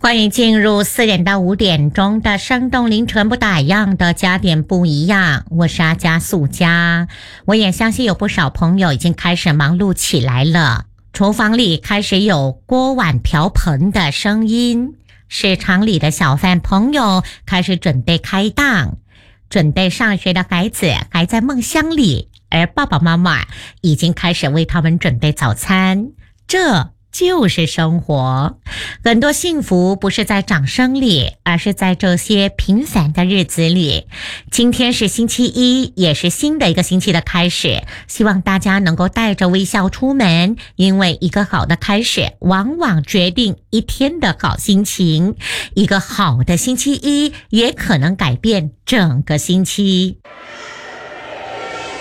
欢迎进入4点到5点钟的生动凌晨不打烊的加点不一样，我是阿加素佳。我也相信有不少朋友已经开始忙碌起来了，厨房里开始有锅碗瓢盆的声音，市场里的小贩朋友开始准备开档，准备上学的孩子还在梦乡里，而爸爸妈妈已经开始为他们准备早餐。这就是生活，很多幸福不是在掌声里，而是在这些平凡的日子里。今天是星期一，也是新的一个星期的开始，希望大家能够带着微笑出门，因为一个好的开始往往决定一天的好心情，一个好的星期一也可能改变整个星期。